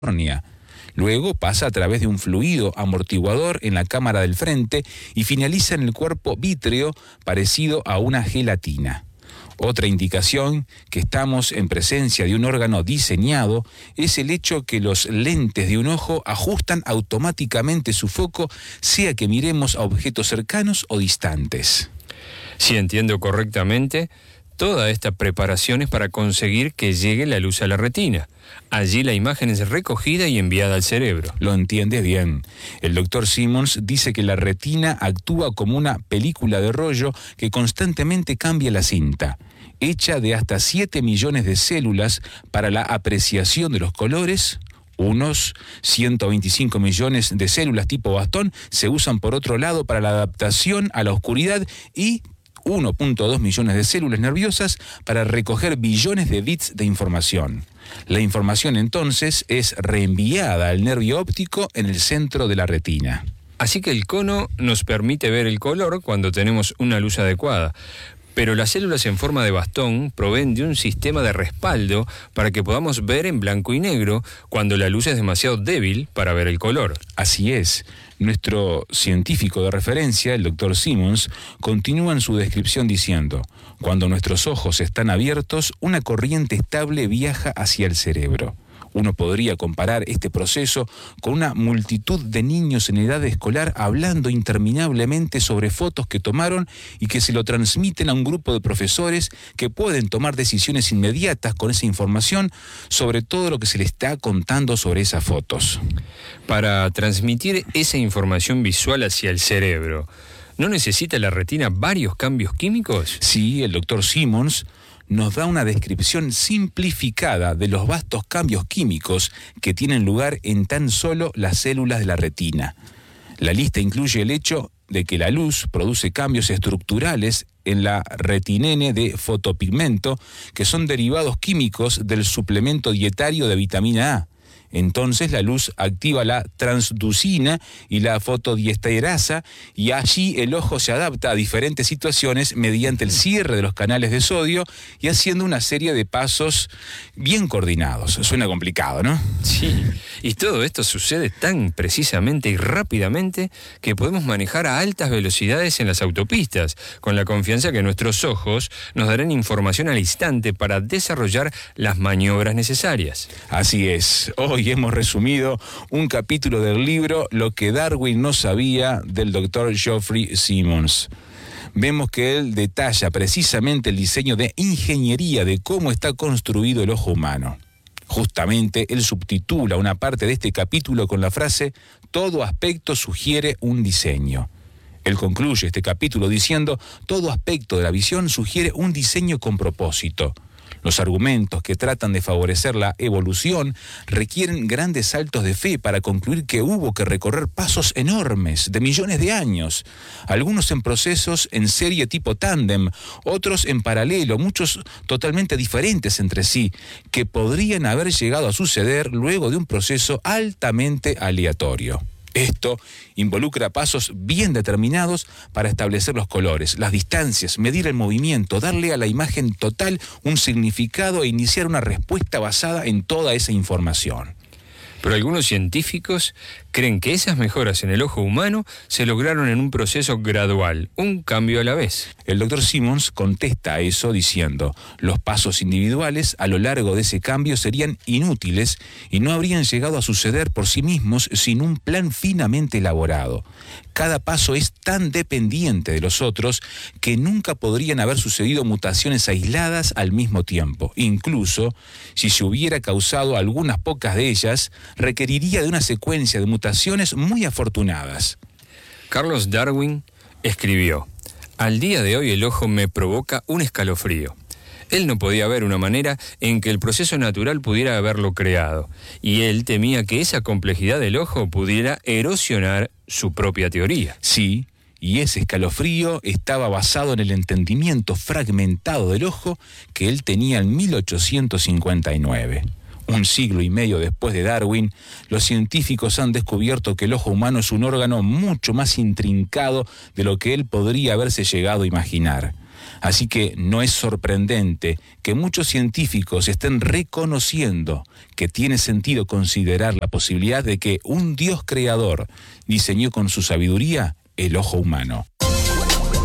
córnea. Luego pasa a través de un fluido amortiguador en la cámara del frente y finaliza en el cuerpo vítreo parecido a una gelatina. Otra indicación que estamos en presencia de un órgano diseñado es el hecho que los lentes de un ojo ajustan automáticamente su foco, sea que miremos a objetos cercanos o distantes. Si entiendo correctamente, toda esta preparación es para conseguir que llegue la luz a la retina. Allí la imagen es recogida y enviada al cerebro. Lo entiendes bien. El doctor Simmons dice que la retina actúa como una película de rollo que constantemente cambia la cinta, hecha de hasta 7 millones de células para la apreciación de los colores. Unos 125 millones de células tipo bastón se usan por otro lado para la adaptación a la oscuridad y 1.2 millones de células nerviosas para recoger billones de bits de información. La información entonces es reenviada al nervio óptico en el centro de la retina. Así que el cono nos permite ver el color cuando tenemos una luz adecuada. Pero las células en forma de bastón proveen de un sistema de respaldo para que podamos ver en blanco y negro cuando la luz es demasiado débil para ver el color. Así es. Nuestro científico de referencia, el doctor Simmons, continúa en su descripción diciendo: cuando nuestros ojos están abiertos, una corriente estable viaja hacia el cerebro. Uno podría comparar este proceso con una multitud de niños en edad escolar hablando interminablemente sobre fotos que tomaron y que se lo transmiten a un grupo de profesores que pueden tomar decisiones inmediatas con esa información sobre todo lo que se le está contando sobre esas fotos. Para transmitir esa información visual hacia el cerebro, ¿no necesita la retina varios cambios químicos? Sí, el doctor Simmons nos da una descripción simplificada de los vastos cambios químicos que tienen lugar en tan solo las células de la retina. La lista incluye el hecho de que la luz produce cambios estructurales en la retinene de fotopigmento, que son derivados químicos del suplemento dietario de vitamina A. Entonces la luz activa la transducina y la fotodiesterasa y allí el ojo se adapta a diferentes situaciones mediante el cierre de los canales de sodio y haciendo una serie de pasos bien coordinados. Suena complicado, ¿no? Sí, y todo esto sucede tan precisamente y rápidamente que podemos manejar a altas velocidades en las autopistas, con la confianza que nuestros ojos nos darán información al instante para desarrollar las maniobras necesarias. Así es. Hoy hemos resumido un capítulo del libro Lo que Darwin no sabía, del doctor Geoffrey Simmons. Vemos que él detalla precisamente el diseño de ingeniería de cómo está construido el ojo humano. Justamente él subtitula una parte de este capítulo con la frase: todo aspecto sugiere un diseño. Él concluye este capítulo diciendo: todo aspecto de la visión sugiere un diseño con propósito. Los argumentos que tratan de favorecer la evolución requieren grandes saltos de fe para concluir que hubo que recorrer pasos enormes de millones de años, algunos en procesos en serie tipo tándem, otros en paralelo, muchos totalmente diferentes entre sí, que podrían haber llegado a suceder luego de un proceso altamente aleatorio. Esto involucra pasos bien determinados para establecer los colores, las distancias, medir el movimiento, darle a la imagen total un significado e iniciar una respuesta basada en toda esa información. Pero algunos científicos creen que esas mejoras en el ojo humano se lograron en un proceso gradual, un cambio a la vez. El doctor Simmons contesta a eso diciendo: los pasos individuales a lo largo de ese cambio serían inútiles y no habrían llegado a suceder por sí mismos sin un plan finamente elaborado. Cada paso es tan dependiente de los otros que nunca podrían haber sucedido mutaciones aisladas al mismo tiempo. Incluso, si se hubiera causado algunas pocas de ellas, requeriría de una secuencia de mutaciones muy afortunadas. Carlos Darwin escribió: al día de hoy el ojo me provoca un escalofrío. Él no podía ver una manera en que el proceso natural pudiera haberlo creado, y él temía que esa complejidad del ojo pudiera erosionar su propia teoría. Sí, y ese escalofrío estaba basado en el entendimiento fragmentado del ojo que él tenía en 1859. Un siglo y medio después de Darwin, los científicos han descubierto que el ojo humano es un órgano mucho más intrincado de lo que él podría haberse llegado a imaginar. Así que no es sorprendente que muchos científicos estén reconociendo que tiene sentido considerar la posibilidad de que un Dios creador diseñó con su sabiduría el ojo humano.